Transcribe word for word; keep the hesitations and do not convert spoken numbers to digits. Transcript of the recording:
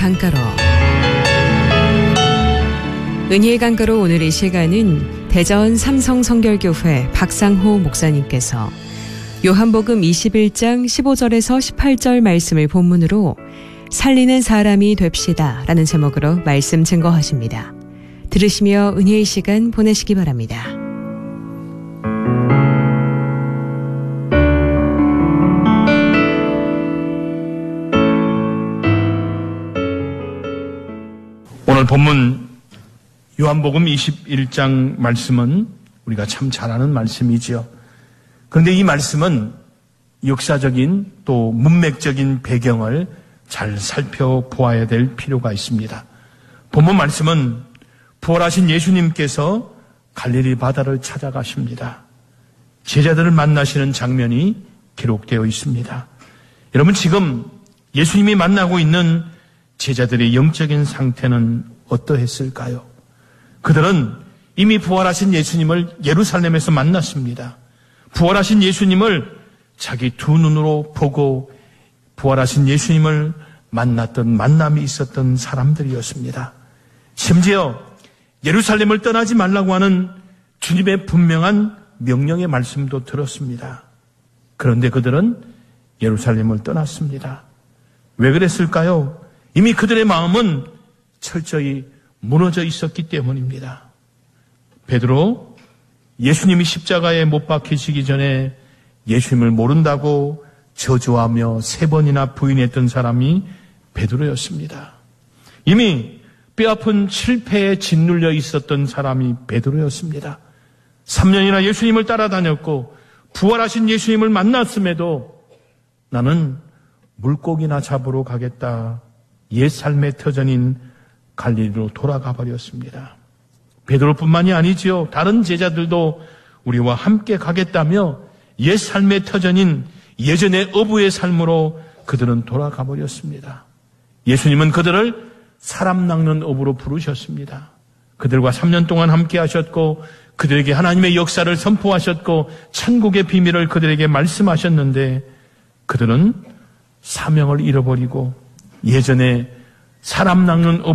강가로. 은혜의 강가로 오늘 이 시간은 대전 삼성성결교회 박상호 목사님께서 요한복음 이십일 장 십오 절에서 십팔 절 말씀을 본문으로 살리는 사람이 됩시다 라는 제목으로 말씀 증거하십니다. 들으시며 은혜의 시간 보내시기 바랍니다. 오늘 본문 요한복음 이십일 장 말씀은 우리가 참 잘 아는 말씀이지요. 그런데 이 말씀은 역사적인 또 문맥적인 배경을 잘 살펴보아야 될 필요가 있습니다. 본문 말씀은 부활하신 예수님께서 갈릴리 바다를 찾아가십니다. 제자들을 만나시는 장면이 기록되어 있습니다. 여러분, 지금 예수님이 만나고 있는 제자들의 영적인 상태는 어떠했을까요? 그들은 이미 부활하신 예수님을 예루살렘에서 만났습니다. 부활하신 예수님을 자기 두 눈으로 보고 부활하신 예수님을 만났던 만남이 있었던 사람들이었습니다. 심지어 예루살렘을 떠나지 말라고 하는 주님의 분명한 명령의 말씀도 들었습니다. 그런데 그들은 예루살렘을 떠났습니다. 왜 그랬을까요? 이미 그들의 마음은 철저히 무너져 있었기 때문입니다. 베드로, 예수님이 십자가에 못 박히시기 전에 예수님을 모른다고 저주하며 세 번이나 부인했던 사람이 베드로였습니다. 이미 뼈아픈 실패에 짓눌려 있었던 사람이 베드로였습니다. 삼 년이나 예수님을 따라다녔고 부활하신 예수님을 만났음에도 나는 물고기나 잡으러 가겠다. 옛 삶의 터전인 갈릴리로 돌아가 버렸습니다. 베드로뿐만이 아니지요. 다른 제자들도 우리와 함께 가겠다며 옛 삶의 터전인 예전의 어부의 삶으로 그들은 돌아가 버렸습니다. 예수님은 그들을 사람 낚는 어부로 부르셨습니다. 그들과 삼 년 동안 함께 하셨고 그들에게 하나님의 역사를 선포하셨고 천국의 비밀을 그들에게 말씀하셨는데 그들은 사명을 잃어버리고 예전에 사람 낚는